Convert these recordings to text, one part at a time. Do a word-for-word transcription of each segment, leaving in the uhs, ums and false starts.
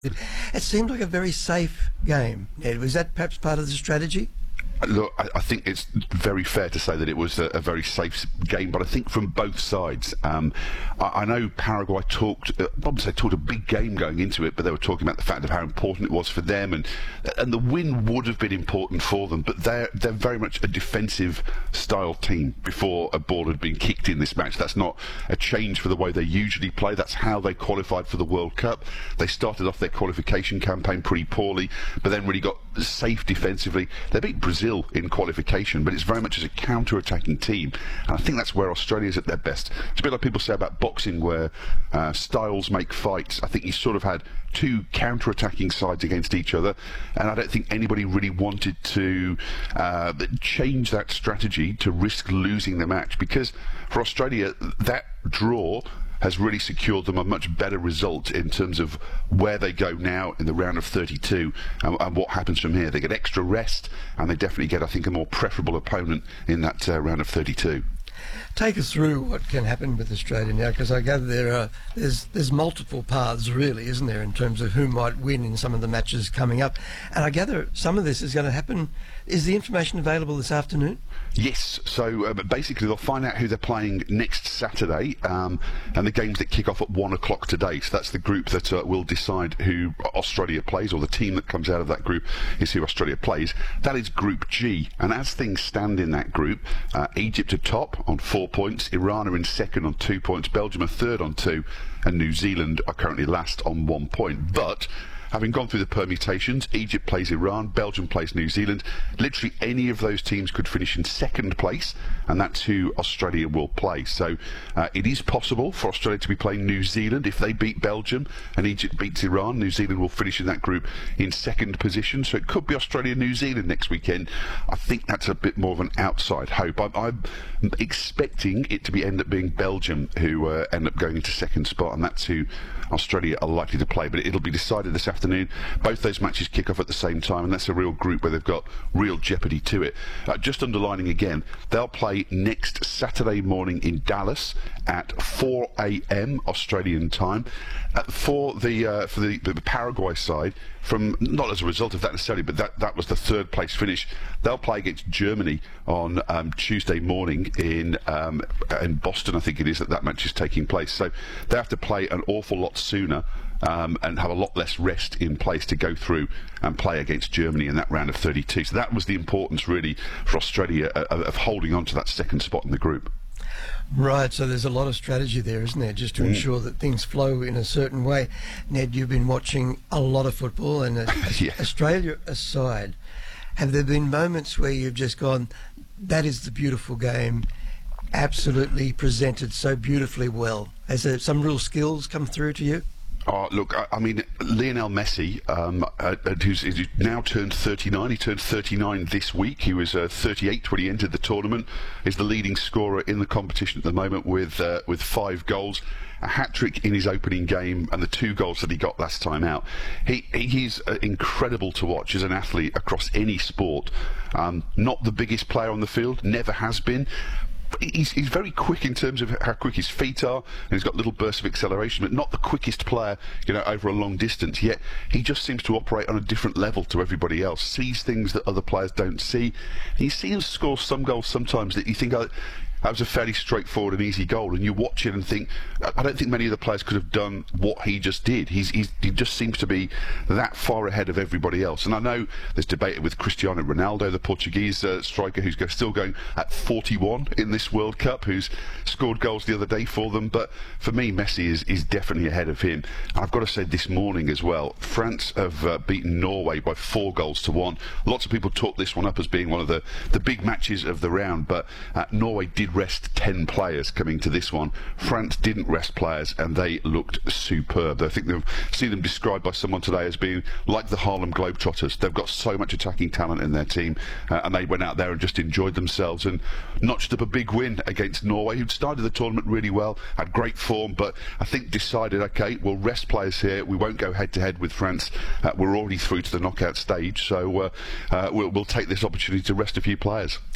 It, it seemed like a very safe game, Ned. Was that perhaps part of the strategy? Look, I, I think it's very fair to say that it was a, a very safe game, but I think from both sides. Um, I, I know Paraguay talked, uh, obviously they talked a big game going into it, but they were talking about the fact of how important it was for them, and and the win would have been important for them, but they're, they're very much a defensive style team before a ball had been kicked in this match. That's not a change for the way they usually play. That's how they qualified for the World Cup. They started off their qualification campaign pretty poorly, but then really got safe defensively. They beat Brazil in qualification, but it's very much as a counter-attacking team, and I think that's where Australia's at their best. It's a bit like people say about boxing, where uh, styles make fights. I think you sort of had two counter-attacking sides against each other, and I don't think anybody really wanted to uh, change that strategy to risk losing the match, because for Australia, that draw has really secured them a much better result in terms of where they go now in the round of thirty-two and, and what happens from here. They get extra rest, and they definitely get, I think, a more preferable opponent in that uh, round of thirty-two. Take us through what can happen with Australia now, because I gather there are there's there's multiple paths, really, isn't there, in terms of who might win in some of the matches coming up. And I gather some of this is going to happen. Is the information available this afternoon? Yes, so uh, basically they'll find out who they're playing next Saturday, um, and the games that kick off at one o'clock today. So that's the group that uh, will decide who Australia plays, or the team that comes out of that group is who Australia plays. That is Group G, and as things stand in that group, uh, Egypt are top on four points, Iran are in second on two points, Belgium are third on two, and New Zealand are currently last on one point. But having gone through the permutations, Egypt plays Iran, Belgium plays New Zealand. Literally any of those teams could finish in second place, and that's who Australia will play. So uh, it is possible for Australia to be playing New Zealand. If they beat Belgium and Egypt beats Iran, New Zealand will finish in that group in second position. So it could be Australia-New Zealand next weekend. I think that's a bit more of an outside hope. I'm, I'm expecting it to be end up being Belgium who uh, end up going into second spot, and that's who Australia are likely to play. But it'll be decided this afternoon. Both those matches kick off at the same time, and that's a real group where they've got real jeopardy to it. Uh, just underlining again, they'll play next Saturday morning in Dallas at four a m Australian time. Uh, for the uh, for the, the Paraguay side, from not as a result of that necessarily, but that, that was the third place finish. They'll play against Germany on um, Tuesday morning in um, in Boston, I think it is, that that match is taking place. So they have to play an awful lot sooner um, and have a lot less rest in place to go through and play against Germany in that round of thirty-two. So that was the importance really for Australia of, of holding on to that second spot in the group. Right, so there's a lot of strategy there, isn't there, just to mm. ensure that things flow in a certain way. Ned, you've been watching a lot of football, and uh, yeah. Australia aside, have there been moments where you've just gone, that is the beautiful game, absolutely presented so beautifully well? Has there some real skills come through to you? Oh, look, I, I mean, Lionel Messi, um, uh, who's, who's now turned thirty-nine, he turned thirty-nine this week. He was uh, thirty-eight when he entered the tournament, is the leading scorer in the competition at the moment with uh, with five goals, a hat-trick in his opening game, and the two goals that he got last time out. He, he's uh, incredible to watch as an athlete across any sport. Um, not the biggest player on the field, never has been. He's, he's very quick in terms of how quick his feet are, and he's got little bursts of acceleration, but not the quickest player, you know, over a long distance. Yet he just seems to operate on a different level to everybody else, sees things that other players don't see. And you see him score some goals sometimes that you think, oh, that was a fairly straightforward and easy goal, and you watch it and think, I don't think many of the players could have done what he just did. He's, he's, he just seems to be that far ahead of everybody else. And I know there's debate with Cristiano Ronaldo, the Portuguese uh, striker, who's still going at forty-one in this World Cup, who's scored goals the other day for them. But for me, Messi is, is definitely ahead of him. And I've got to say, this morning as well, France have uh, beaten Norway by four goals to one. Lots of people talk this one up as being one of the, the big matches of the round, but uh, Norway did rest ten players coming to this one. France didn't rest players, and they looked superb. I think they've seen them described by someone today as being like the Harlem Globetrotters. They've got so much attacking talent in their team, uh, and they went out there and just enjoyed themselves and notched up a big win against Norway, who'd started the tournament really well, had great form, but I think decided, okay, we'll rest players here, we won't go head to head with France, uh, we're already through to the knockout stage, so uh, uh, we'll, we'll take this opportunity to rest a few players.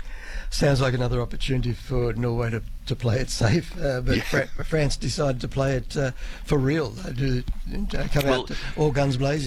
sounds like another opportunity for Norway to, to play it safe, uh, but Yeah. Fra- France decided to play it uh, for real, uh, to uh, come Well, out all guns blazing.